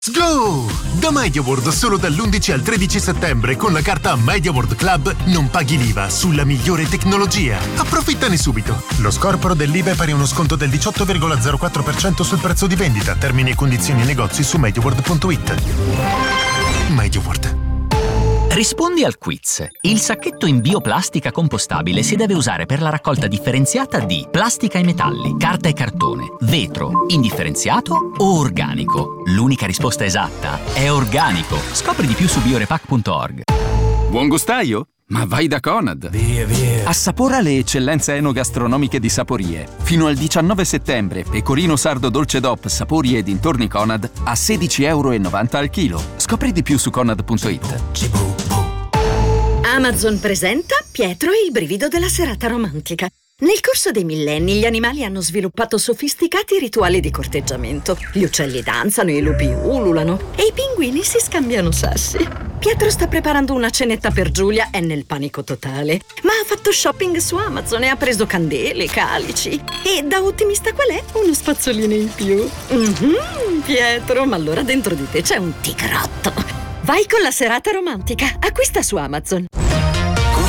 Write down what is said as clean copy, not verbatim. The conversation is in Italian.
Go! Da MediaWorld solo dall'11 al 13 settembre con la carta MediaWorld Club non paghi l'IVA sulla migliore tecnologia. Approfittane subito. Lo scorporo dell'IVA è pari a uno sconto del 18,04% sul prezzo di vendita. Termini e condizioni negozi su MediaWorld.it. MediaWorld. Rispondi al quiz. Il sacchetto in bioplastica compostabile si deve usare per la raccolta differenziata di plastica e metalli, carta e cartone, vetro, indifferenziato o organico. L'unica risposta esatta è organico. Scopri di più su biorepack.org. Buon gustaio? Ma vai da Conad! Via, via! Assapora le eccellenze enogastronomiche di Saporie. Fino al 19 settembre, pecorino sardo dolce DOP Sapori e dintorni Conad a €16,90 al chilo. Scopri di più su Conad.it. Amazon presenta Pietro e il brivido della serata romantica. Nel corso dei millenni gli animali hanno sviluppato sofisticati rituali di corteggiamento. Gli uccelli danzano, i lupi ululano e i pinguini si scambiano sassi. Pietro sta preparando una cenetta per Giulia, è nel panico totale. Ma ha fatto shopping su Amazon e ha preso candele, calici. E da ottimista qual è? Uno spazzolino in più. Pietro, ma allora dentro di te c'è un tigrotto. Vai con la serata romantica. Acquista su Amazon.